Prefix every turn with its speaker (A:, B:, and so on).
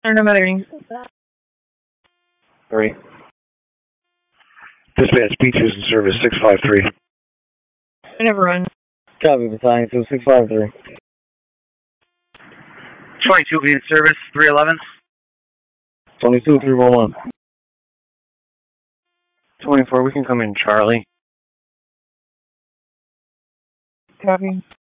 A: Ring.
B: 3. Dispatch Beaches in service 653.
A: I never run.
C: Copy, Battalion 2653.
D: 22 be in service 311.
C: 22-311.
B: 24, we can come in, Charlie.
A: Copy.